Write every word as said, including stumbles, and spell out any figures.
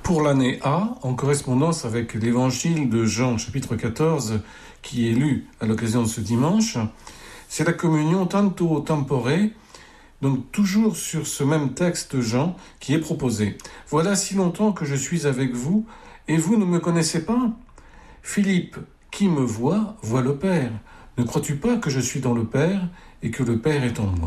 Pour l'année A, en correspondance avec l'évangile de Jean, chapitre quatorze, qui est lu à l'occasion de ce dimanche, c'est la communion tanto tempore, donc toujours sur ce même texte Jean, qui est proposé. « Voilà si longtemps que je suis avec vous, et vous ne me connaissez pas ? Philippe, qui me voit, voit le Père. Ne crois-tu pas que je suis dans le Père, et que le Père est en moi ?»